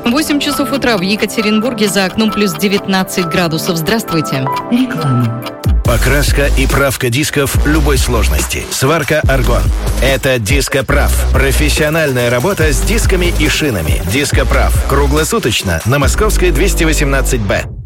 8 часов утра в Екатеринбурге, за окном плюс 19 градусов. Здравствуйте. Реклама. Покраска и правка дисков любой сложности. Сварка «Аргон». Это «Дископрав». Профессиональная работа с дисками и шинами. «Дископрав». Круглосуточно на Московской 218Б.